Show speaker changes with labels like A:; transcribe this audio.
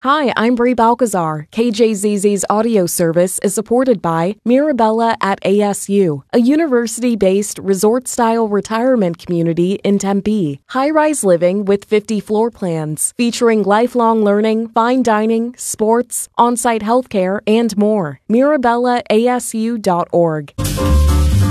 A: Hi, I'm Brie Balcazar. KJZZ's audio service is supported by Mirabella at ASU, a university-based resort-style retirement community in Tempe. High-rise living with 50 floor plans, featuring lifelong learning, fine dining, sports, on-site healthcare, and more. MirabellaASU.org.